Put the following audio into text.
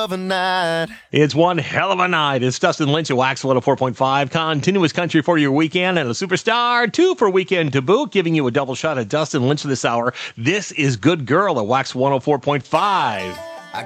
of a night. It's one hell of a night. It's Dustin Lynch at Wax 104.5. Continuous country for your weekend and a superstar, 2 for weekend to boot, giving you a double shot at Dustin Lynch this hour. This is Good Girl at Wax 104.5.